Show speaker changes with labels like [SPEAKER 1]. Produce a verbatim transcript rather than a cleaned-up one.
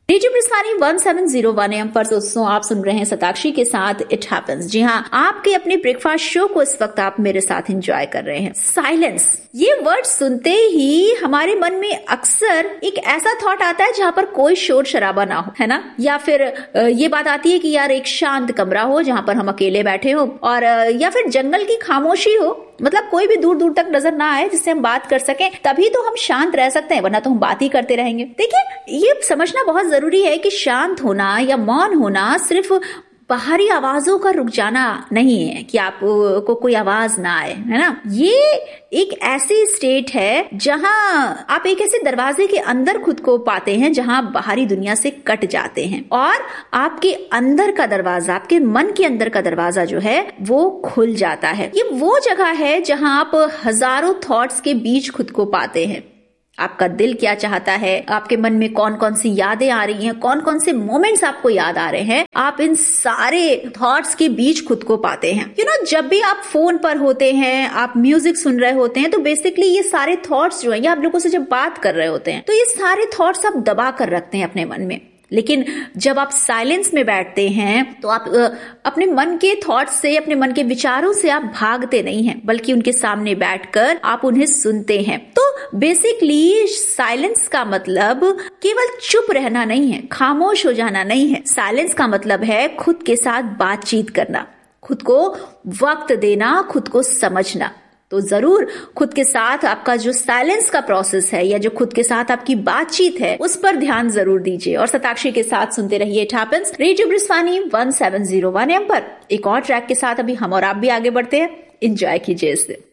[SPEAKER 1] Radio ब्रिस्वानी one seven zero one M पर दोस्तों आप सुन रहे हैं सताक्षी के साथ इट हैपेंस। जी हाँ, आपके अपने ब्रेकफास्ट शो को इस वक्त आप मेरे साथ एंजॉय कर रहे हैं। साइलेंस, ये वर्ड सुनते ही हमारे मन में अक्सर एक ऐसा थॉट आता है जहां पर कोई शोर शराबा ना हो, है ना, या फिर ये बात आती है कि यार एक शांत कमरा हो जहां पर हम अकेले बैठे हो, और या फिर जंगल की खामोशी हो, मतलब कोई भी दूर दूर तक नजर ना आए जिससे हम बात कर सकें, तभी तो हम शांत रह सकते हैं, वरना तो हम बात ही करते रहेंगे। देखिए, ये समझना बहुत जरूरी है कि शांत होना या मौन होना सिर्फ बाहरी आवाजों का रुक जाना नहीं है कि आपको को कोई आवाज ना आए, है ना। ये एक ऐसी स्टेट है जहां आप एक ऐसे दरवाजे के अंदर खुद को पाते हैं जहां आप बाहरी दुनिया से कट जाते हैं और आपके अंदर का दरवाजा, आपके मन के अंदर का दरवाजा जो है वो खुल जाता है। ये वो जगह है जहां आप हजारों थॉट्स के बीच खुद को पाते हैं। आपका दिल क्या चाहता है, आपके मन में कौन कौन सी यादें आ रही हैं, कौन कौन से मोमेंट्स आपको याद आ रहे हैं, आप इन सारे थॉट्स के बीच खुद को पाते हैं। यू नो, जब भी आप फोन पर होते हैं, आप म्यूजिक सुन रहे होते हैं, तो बेसिकली ये सारे थॉट्स जो है, या आप लोगों से जब बात कर रहे होते हैं, तो ये सारे थॉट्स आप दबा कर रखते हैं अपने मन में। लेकिन जब आप साइलेंस में बैठते हैं तो आप अपने मन के थॉट्स से, अपने मन के विचारों से आप भागते नहीं हैं, बल्कि उनके सामने बैठकर आप उन्हें सुनते हैं। तो बेसिकली साइलेंस का मतलब केवल चुप रहना नहीं है, खामोश हो जाना नहीं है। साइलेंस का मतलब है खुद के साथ बातचीत करना, खुद को वक्त देना, खुद को समझना। तो जरूर खुद के साथ आपका जो साइलेंस का प्रोसेस है या जो खुद के साथ आपकी बातचीत है उस पर ध्यान जरूर दीजिए। और सताक्षी के साथ सुनते रहिए it happens radio ब्रिस्वानी one seven zero one M पर। एक और ट्रैक के साथ अभी हम और आप भी आगे बढ़ते हैं, एंजॉय कीजिए इसे।